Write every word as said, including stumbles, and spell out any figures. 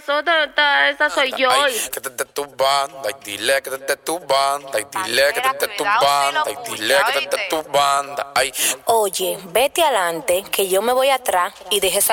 pasó? ¿Dónde está? Esa soy yo. Ay, que te de tu banda, y dile que te de tu banda, y dile que te de tu banda, y dile que te de tu banda. Ay. Oye, vete adelante, que yo me voy atrás y deje esa